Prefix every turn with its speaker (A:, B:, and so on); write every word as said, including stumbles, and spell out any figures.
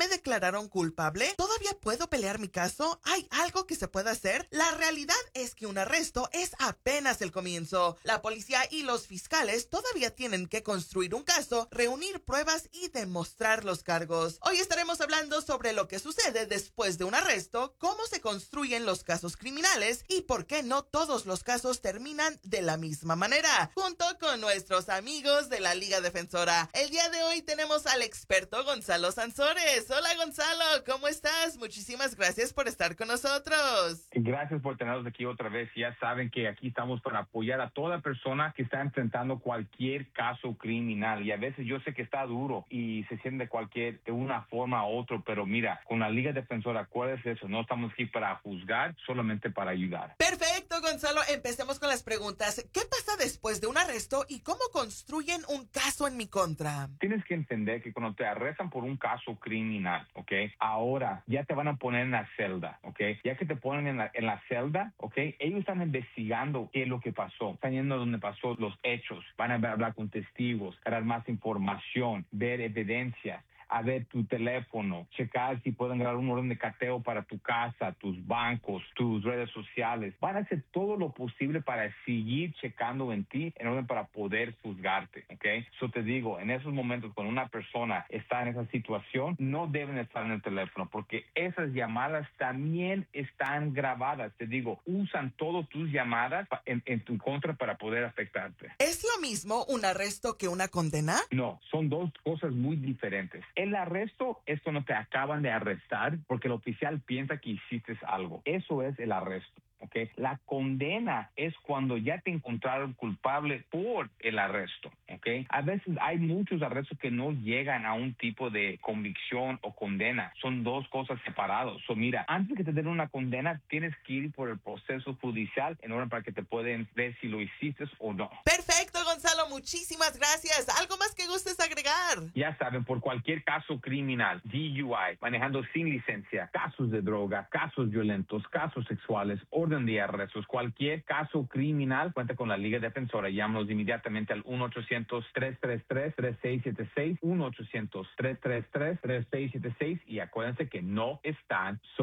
A: me declararon culpable? ¿Todavía puedo pelear mi caso? ¿Hay algo que se pueda hacer? La realidad es que un arresto es apenas el comienzo. La policía y los fiscales todavía tienen que construir un caso, reunir pruebas y demostrar los cargos. Hoy estaremos hablando sobre lo que sucede después de un arresto, cómo se construyen los casos criminales y por qué no todos los casos terminan de la misma manera, junto con nuestros amigos de la Liga Defensora. El día de hoy tenemos al experto Gonzalo Sansores. Hola Gonzalo, ¿cómo estás? Muchísimas gracias por estar con nosotros.
B: Gracias por tenernos aquí otra vez. Ya saben que aquí estamos para apoyar a toda persona que está enfrentando cualquier caso criminal. Y a veces yo sé que está duro y se siente cualquier de una forma u otra, pero mira, con la Liga Defensora, acuérdense de eso. No estamos aquí para juzgar, solamente para ayudar.
A: Perfecto, Gonzalo. Empecemos con las preguntas. ¿Qué pasa después de un arresto y cómo construyen un caso en mi contra?
B: Tienes que entender que cuando te arrestan por un caso criminal, ¿ok? Ahora ya te van a poner en la celda, ¿ok? Ya que te ponen en la, en la celda, ¿ok? Ellos están investigando qué es lo que pasó. Están yendo a donde pasó los hechos. Van a hablar con testigos, dar más información, ver evidencias, a ver tu teléfono, checar si pueden grabar un orden de cateo para tu casa, tus bancos, tus redes sociales. Van a hacer todo lo posible para seguir checando en ti en orden para poder juzgarte, ¿ok? Eso te digo, en esos momentos cuando una persona está en esa situación, no deben estar en el teléfono porque esas llamadas también están grabadas. Te digo, usan todas tus llamadas en, en tu contra para poder afectarte.
A: ¿Es lo mismo un arresto que una condena?
B: No, son dos cosas muy diferentes. El arresto es cuando te acaban de arrestar porque el oficial piensa que hiciste algo. Eso es el arresto. Okay. La condena es cuando ya te encontraron culpable por el arresto. Okay. A veces hay muchos arrestos que no llegan a un tipo de convicción o condena. Son dos cosas separadas. So, mira, antes que te den una condena, tienes que ir por el proceso judicial en orden para que te pueden ver si lo hiciste o no.
A: Perfecto, Gonzalo. Muchísimas gracias. ¿Algo más que gustes agregar?
B: Ya saben, por cualquier caso criminal, D U I, manejando sin licencia, casos de droga, casos violentos, casos sexuales, orden de arrestos, cualquier caso criminal, cuenta con la Liga Defensora. Llámanos inmediatamente al uno ochocientos, tres tres tres, tres seis siete seis, uno ochocientos, tres tres tres, tres seis siete seis y acuérdense que no están solos.